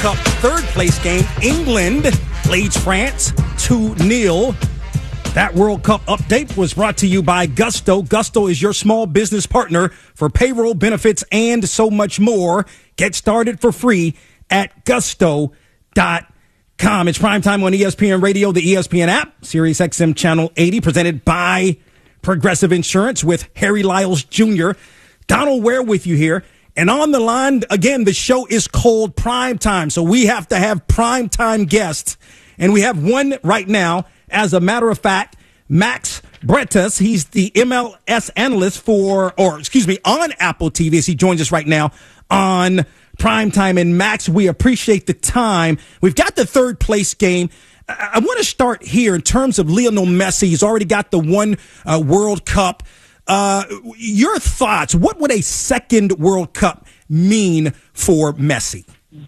Cup third place game. England leads France 2-0. That World Cup update was brought to you by Gusto. Gusto is your small business partner for payroll, benefits, and so much more. Get started for free at gusto.com. It's primetime on ESPN Radio, the ESPN app, Sirius XM Channel 80, presented by Progressive Insurance with Harry Lyles Jr. Donald Ware with you here. And on the line, again, the show is called Primetime, so we have to have primetime guests. And we have one right now. As a matter of fact, Max Bretos, he's the MLS analyst on Apple TV as he joins us right now on Primetime. And Max, we appreciate the time. We've got the third place game. I want to start here in terms of Lionel Messi. He's already got the one World Cup. Your thoughts, what would a second World Cup mean for Messi?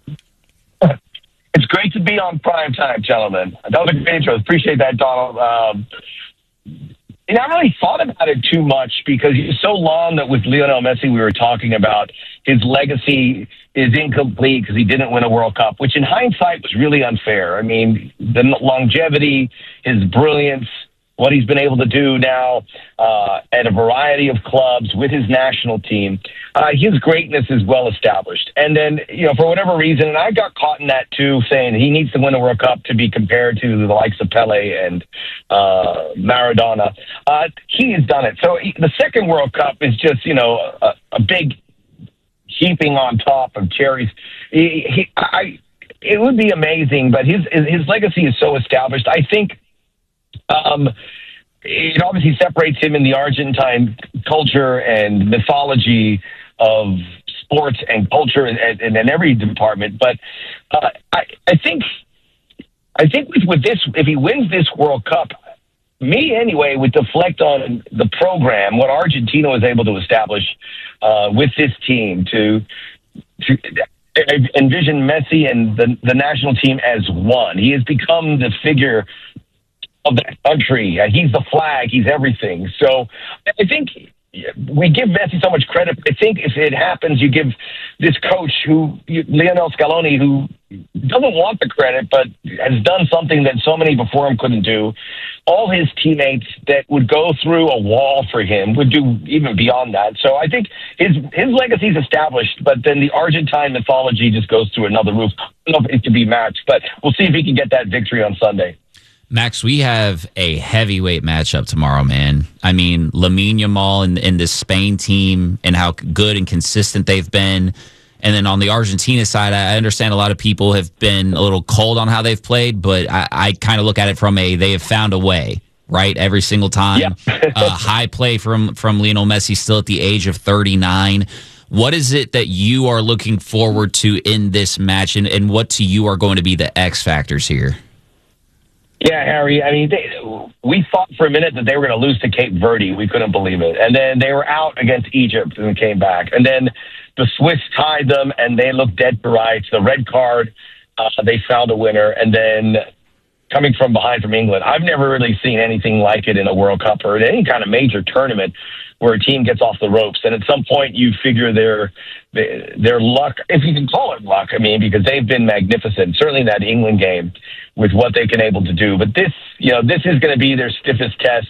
It's great to be on Primetime, gentlemen. That was a great intro. Appreciate that, Donald. I haven't really thought about it too much because it's so long that with Lionel Messi we were talking about his legacy is incomplete because he didn't win a World Cup, which in hindsight was really unfair. I mean, the longevity, his brilliance, what he's been able to do now at a variety of clubs with his national team, his greatness is well established. And then, for whatever reason, and I got caught in that too, saying he needs to win a World Cup to be compared to the likes of Pele and Maradona. He has done it. So the second World Cup is just, a big heaping on top of cherries. It would be amazing, but his legacy is so established. I think it obviously separates him in the Argentine culture and mythology of sports and culture and in every department. But I think with this, if he wins this World Cup, me anyway would deflect on the program, what Argentina was able to establish with this team to envision Messi and the national team as one. He has become the figure of that country. He's the flag. He's everything. So I think we give Messi so much credit. I think if it happens, you give this coach, Lionel Scaloni, who doesn't want the credit, but has done something that so many before him couldn't do. All his teammates that would go through a wall for him would do even beyond that. So I think his legacy is established, but then the Argentine mythology just goes through another roof. I don't know if it can be matched, but we'll see if he can get that victory on Sunday. Max, we have a heavyweight matchup tomorrow, man. I mean, Lamine Yamal and this Spain team and how good and consistent they've been. And then on the Argentina side, I understand a lot of people have been a little cold on how they've played, but I kind of look at it from they have found a way, right? Every single time. Yeah. High play from Lionel Messi still at the age of 39. What is it that you are looking forward to in this match, and what to you are going to be the X factors here? Yeah, Harry, I mean, we thought for a minute that they were going to lose to Cape Verde. We couldn't believe it. And then they were out against Egypt and came back. And then the Swiss tied them, and they looked dead to rights. The red card, they found a winner. And then coming from behind from England, I've never really seen anything like it in a World Cup or in any kind of major tournament where a team gets off the ropes. And at some point, you figure their luck, if you can call it luck, I mean, because they've been magnificent, certainly in that England game, with what they've been able to do. But this is going to be their stiffest test.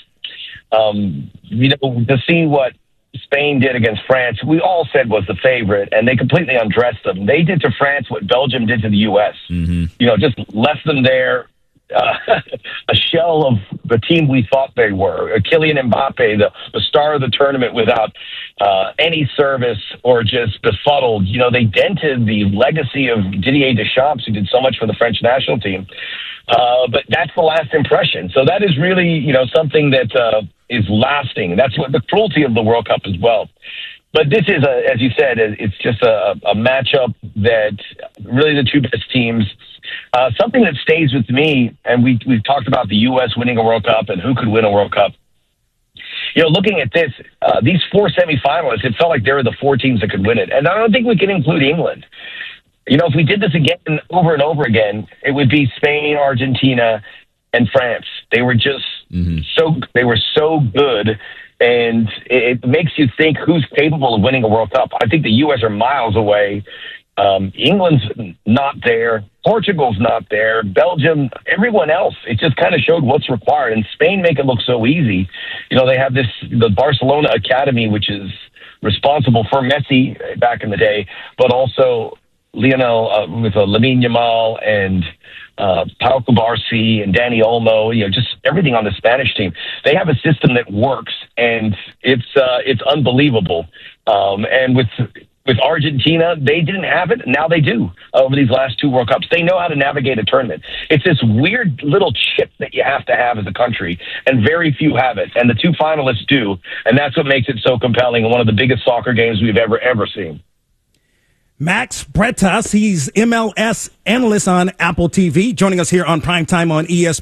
To see what Spain did against France, we all said was the favorite, and they completely undressed them. They did to France what Belgium did to the U.S. Mm-hmm. Just left them there, a shell of the team we thought they were. Kylian Mbappe, the star of the tournament, without any service or just befuddled. They dented the legacy of Didier Deschamps, who did so much for the French national team. But that's the last impression. So that is really, something that is lasting. That's what the cruelty of the World Cup as well. But this is, as you said, it's just a matchup that really the two best teams. Something that stays with me, and we've talked about the U.S. winning a World Cup and who could win a World Cup. Looking at this, these four semifinalists, it felt like there were the four teams that could win it. And I don't think we can include England. If we did this again over and over again, it would be Spain, Argentina, and France. They were just so good. And it makes you think who's capable of winning a World Cup. I think the U.S. are miles away. England's not there. Portugal's not there. Belgium, everyone else. It just kind of showed what's required. And Spain make it look so easy. You know, they have the Barcelona Academy, which is responsible for Messi back in the day, but also Lionel with Lamine Yamal and Pau Cubarsí and Dani Olmo, you know, just everything on the Spanish team. They have a system that works, and it's unbelievable. And with Argentina, they didn't have it. Now they do over these last two World Cups. They know how to navigate a tournament. It's this weird little chip that you have to have as a country, and very few have it. And the two finalists do, and that's what makes it so compelling and one of the biggest soccer games we've ever seen. Max Bretas, he's MLS analyst on Apple TV, joining us here on Primetime on ESPN.